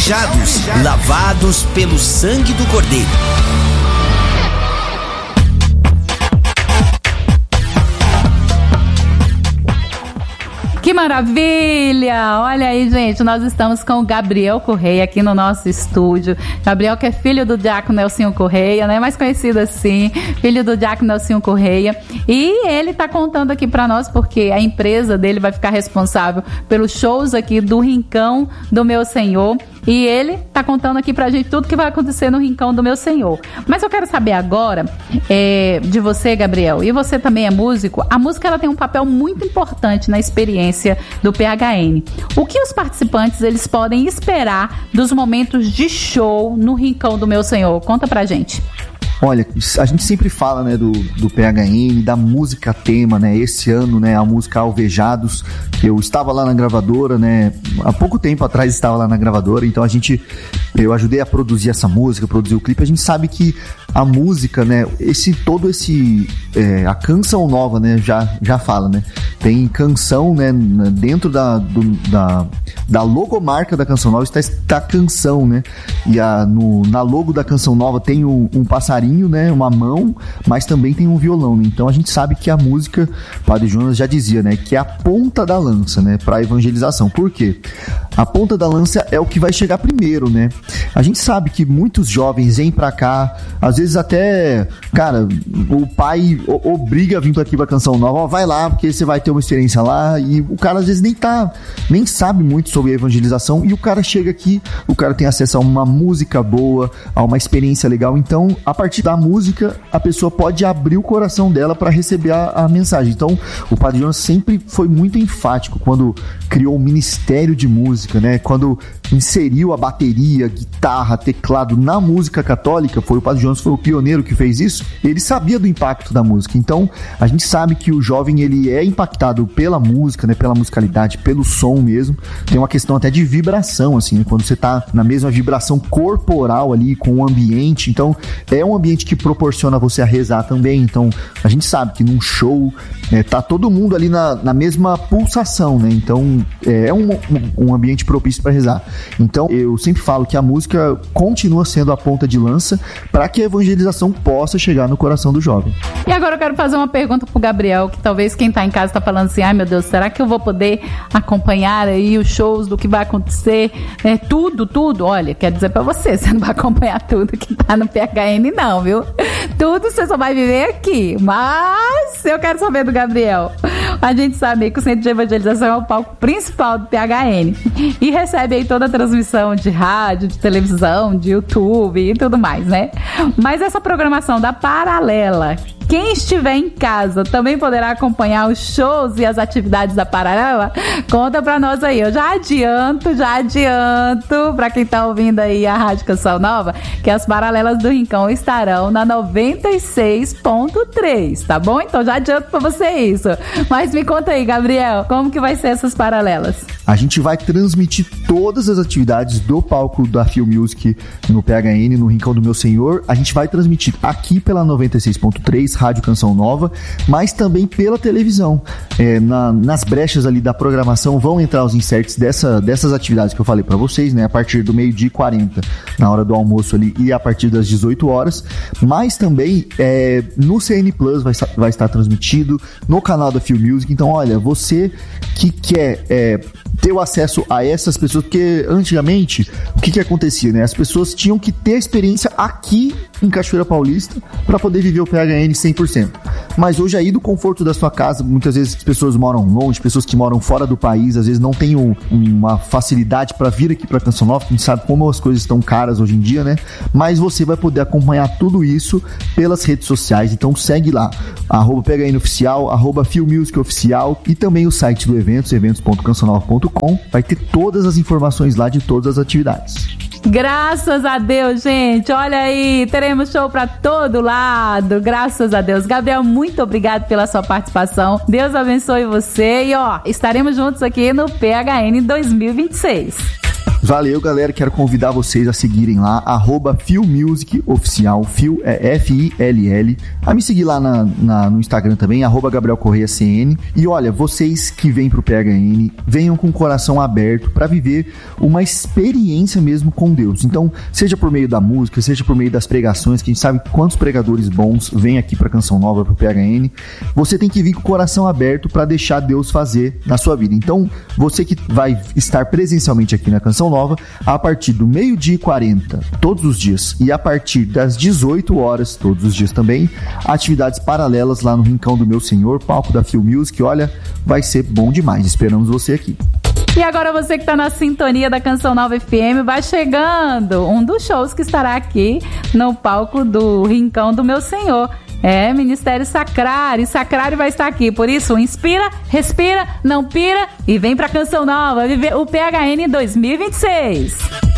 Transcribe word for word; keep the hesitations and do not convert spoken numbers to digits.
alvejados, lavados pelo sangue do Cordeiro. Que maravilha! Olha aí, gente, nós estamos com o Gabriel Correia aqui no nosso estúdio. Gabriel, que é filho do diácono Nelsinho Correia, né? Mais conhecido assim, filho do diácono Nelsinho Correia. E ele tá contando aqui para nós, porque a empresa dele vai ficar responsável pelos shows aqui do Rincão do Meu Senhor. E ele tá contando aqui pra gente tudo que vai acontecer no Rincão do Meu Senhor. Mas eu quero saber agora é, de você, Gabriel, e você também é músico. A música ela tem um papel muito importante na experiência do P H N. O que os participantes eles podem esperar dos momentos de show no Rincão do Meu Senhor? Conta pra gente. Olha, a gente sempre fala, né, do, do P H N, da música tema, né, esse ano, né, a música Alvejados. Eu estava lá na gravadora, né, há pouco tempo atrás estava lá na gravadora, então a gente, eu ajudei a produzir essa música, produzir o clipe. A gente sabe que a música, né, esse, todo esse, é, a canção nova, né, já, já fala, né, tem canção, né, dentro da, do, da, da logomarca da canção nova está, está a canção, né, e a, no, na logo da canção nova tem um, um passarinho, né, uma mão, mas também tem um violão, né? Então a gente sabe que a música, o Padre Jonas já dizia, né, que é a ponta da lança, né, para a evangelização. Por quê? A ponta da lança é o que vai chegar primeiro, né? A gente sabe que muitos jovens vêm pra cá, às vezes até, cara, o pai o, obriga a vir aqui pra Canção Nova, ó, vai lá, porque você vai ter uma experiência lá, e o cara às vezes nem tá, nem sabe muito sobre a evangelização, e o cara chega aqui, o cara tem acesso a uma música boa, a uma experiência legal. Então, a partir da música, a pessoa pode abrir o coração dela para receber a, a mensagem. Então, o Padre Jonas sempre foi muito enfático quando criou o Ministério de Música, né? Quando inseriu a bateria, guitarra, teclado na música católica, foi o Padre Jonas, foi o pioneiro que fez isso. Ele sabia do impacto da música. Então, a gente sabe que o jovem, ele é impactado pela música, né? Pela musicalidade, pelo som mesmo. Tem uma questão até de vibração, assim, né? Quando você tá na mesma vibração corporal ali com o ambiente. Então, é um ambiente que proporciona você a rezar também. Então, a gente sabe que num show, é, tá todo mundo ali na, na mesma pulsação, né? Então, é um, um ambiente propício para rezar. Então, eu sempre falo que a música continua sendo a ponta de lança para que a evangelização possa chegar no coração do jovem. E agora eu quero fazer uma pergunta pro Gabriel, que talvez quem tá em casa tá falando assim, ai meu Deus, será que eu vou poder acompanhar aí os shows do que vai acontecer? É, tudo, tudo. Olha, quero dizer pra você, você não vai acompanhar tudo que tá no P H N não, viu? Tudo você só vai viver aqui. Mas eu quero saber do Gabriel. A gente sabe que o Centro de Evangelização é o palco principal do P H N e recebe aí toda a transmissão de rádio, de televisão, de YouTube e tudo mais, né? Mas essa programação da Paralela, quem estiver em casa também poderá acompanhar os shows e as atividades da Paralela? Conta pra nós aí. Eu já adianto, já adianto pra quem tá ouvindo aí a Rádio Canção Nova, que as Paralelas do Rincão estarão na noventa e seis ponto três, tá bom? Então já adianto pra você isso. Mas me conta aí, Gabriel, como que vai ser essas Paralelas? A gente vai transmitir todas as atividades do palco da Feel Music no P H N, no Rincão do Meu Senhor. A gente vai transmitir aqui pela noventa e seis ponto três, Rádio Canção Nova, mas também pela televisão. É, na, nas brechas ali da programação vão entrar os inserts dessa, dessas atividades que eu falei pra vocês, né? A partir do meio-dia e quarenta, na hora do almoço ali, e a partir das dezoito horas. Mas também é, no C N Plus vai, vai estar transmitido, no canal da Feel Music. Então, olha, você que quer é, ter o acesso a essas pessoas, porque antigamente, o que que acontecia, né? As pessoas tinham que ter a experiência aqui em Cachoeira Paulista para poder viver o P H N cem por cento. Mas hoje aí do conforto da sua casa, muitas vezes as pessoas moram longe, pessoas que moram fora do país, às vezes não tem um, uma facilidade para vir aqui para Canção Nova, a gente sabe como as coisas estão caras hoje em dia, né? Mas você vai poder acompanhar tudo isso pelas redes sociais, então segue lá, arroba P H N Oficial, arroba Feel Music Oficial, e também o site do Eventos, eventos ponto canção nova ponto com, vai ter todas as informações lá de todas as atividades. Graças a Deus, gente, olha aí, teremos show pra todo lado, graças a Deus. Gabriel, muito obrigado pela sua participação, Deus abençoe você e ó, estaremos juntos aqui no P H N dois mil e vinte e seis. Os Valeu, galera. Quero convidar vocês a seguirem lá, arroba Fil Music Oficial. Fil é F I L L. A me seguir lá na, na, no Instagram também, arroba Gabriel Correia C N. E olha, vocês que vêm pro P H N, venham com o coração aberto para viver uma experiência mesmo com Deus. Então, seja por meio da música, seja por meio das pregações, que a gente sabe quantos pregadores bons vêm aqui pra Canção Nova, pro P H N. Você tem que vir com o coração aberto para deixar Deus fazer na sua vida. Então, você que vai estar presencialmente aqui na Canção Nova, a partir do meio-dia e quarenta, todos os dias, e a partir das dezoito horas, todos os dias também, atividades paralelas lá no Rincão do Meu Senhor, palco da Fil Music. Olha, vai ser bom demais. Esperamos você aqui. E agora você que está na sintonia da Canção Nova F M, vai chegando um dos shows que estará aqui no palco do Rincão do Meu Senhor. É, Ministério Sacrário. Sacrário vai estar aqui. Por isso, inspira, respira, não pira e vem pra Canção Nova viver o P H N dois mil e vinte e seis.